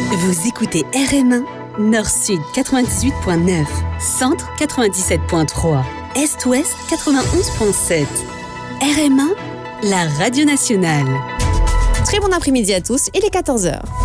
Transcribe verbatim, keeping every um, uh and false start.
Vous écoutez R M un, Nord-Sud quatre-vingt-dix-huit virgule neuf, Centre quatre-vingt-dix-sept virgule trois, Est-Ouest quatre-vingt-onze virgule sept. R M un, la radio nationale. Très bon après-midi à tous, il est quatorze heures.